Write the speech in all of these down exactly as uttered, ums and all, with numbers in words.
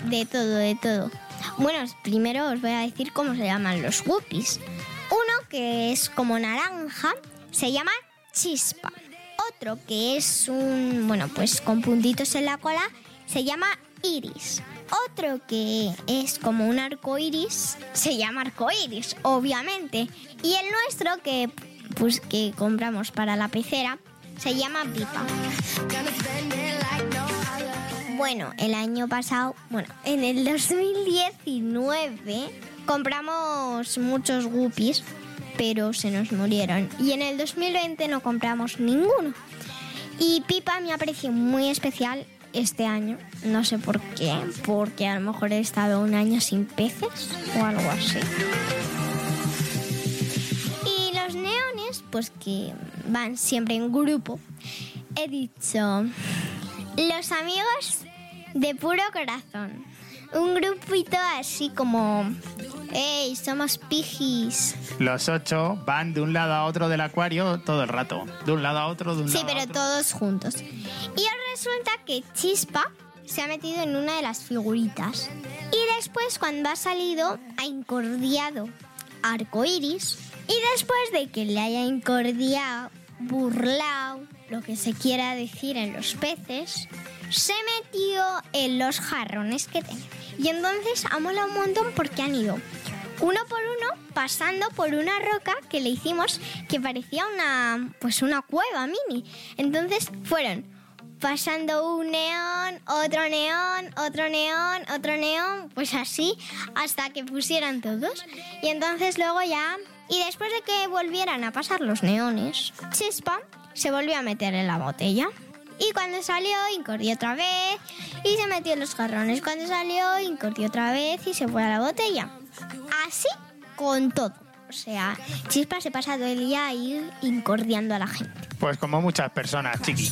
de todo, de todo. Bueno, primero os voy a decir cómo se llaman los guppies. Uno que es como naranja se llama Chispa. Otro que es un, bueno, pues con puntitos en la cola se llama Iris. Otro que es como un arco iris se llama arco iris, obviamente. Y el nuestro que, pues, que compramos para la pecera se llama Pipa. Bueno, el año pasado, bueno, en el dos mil diecinueve compramos muchos guppies, pero se nos murieron. Y en el dos mil veinte no compramos ninguno. Y Pipa me ha parecido muy especial este año. No sé por qué, porque a lo mejor he estado un año sin peces o algo así. Y los neones, pues que van siempre en grupo, he dicho, los amigos de puro corazón. Un grupito así como, ¡ey, somos pijis! Los ocho van de un lado a otro del acuario todo el rato. De un lado a otro, de un sí, lado a otro. Sí, pero todos juntos. Y resulta que Chispa se ha metido en una de las figuritas. Y después, cuando ha salido, ha incordiado arcoiris. Y después de que le haya incordiado, burlao, lo que se quiera decir en los peces, se metió en los jarrones que tenía. Y entonces ha molado un montón porque han ido uno por uno pasando por una roca que le hicimos que parecía una, pues una cueva mini. Entonces fueron pasando un neón, otro neón, otro neón, otro neón, pues así hasta que pusieran todos. Y entonces luego ya, y después de que volvieran a pasar los neones, Chispa se volvió a meter en la botella. Y cuando salió, incordió otra vez y se metió en los jarrones. Cuando salió, incordió otra vez y se fue a la botella. Así con todo. O sea, Chispa se pasa todo el día ahí incordiando a la gente. Pues como muchas personas, chiqui.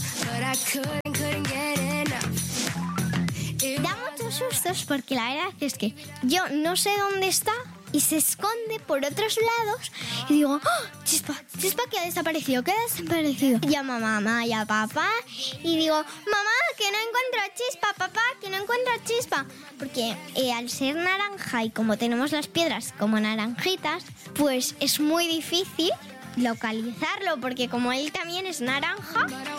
Da muchos sustos porque la verdad es que yo no sé dónde está y se esconde por otros lados y digo, ¡oh, Chispa! Chispa que ha desaparecido, que ha desaparecido. Llamo a mamá y a papá y digo, mamá, que no encuentro a Chispa, papá, que no encuentro a Chispa. Porque eh, al ser naranja y como tenemos las piedras como naranjitas, pues es muy difícil localizarlo porque como él también es naranja,